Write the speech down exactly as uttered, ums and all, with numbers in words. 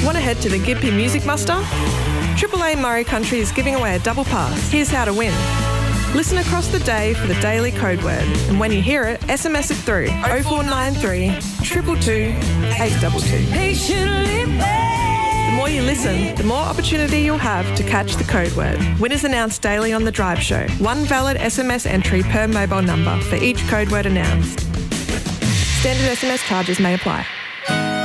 Want to head to the Gympie Music Muster? Triple A Murray Country is giving away a double pass. Here's how to win. Listen across the day for the daily code word, and when you hear it, S M S it through oh four nine three, two two two, eight two two. The more you listen, the more opportunity you'll have to catch the code word. Winners announced daily on The Drive Show. One valid S M S entry per mobile number for each code word announced. Standard S M S charges may apply.